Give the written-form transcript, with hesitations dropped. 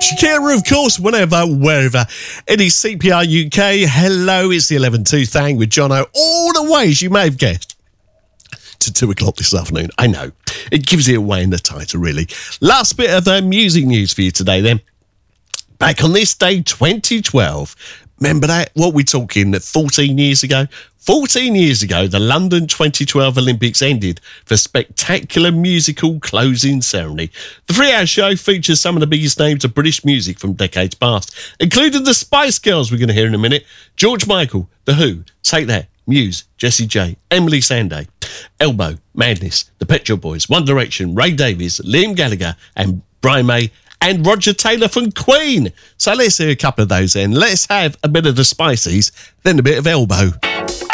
Shakira, of course, whenever, wherever. It is CPR UK. Hello, it's the 11-2 thing with Jono. All the ways you may have guessed to 2 o'clock this afternoon. I know. It gives it away in the title, really. Last bit of music news for you today, then. Back on this day, 2012. Remember that? What we're talking, 14 years ago? 14 years ago, the London 2012 Olympics ended for a spectacular musical closing ceremony. The 3-hour show features some of the biggest names of British music from decades past, including the Spice Girls we're going to hear in a minute, George Michael, The Who, Take That, Muse, Jessie J, Emily Sandé, Elbow, Madness, The Pet Shop Boys, One Direction, Ray Davies, Liam Gallagher and Brian May, and Roger Taylor from Queen. So let's hear a couple of those then. Let's have a bit of the Spices, then a bit of Elbow.